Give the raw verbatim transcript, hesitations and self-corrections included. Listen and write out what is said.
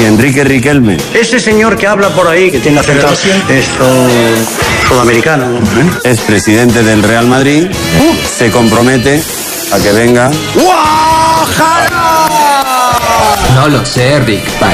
Y Enrique Riquelme. Ese señor que habla por ahí, que tiene acento esto sudamericano, ¿no? Es presidente del Real Madrid. Uh. Se compromete a que venga. No lo sé, Rick.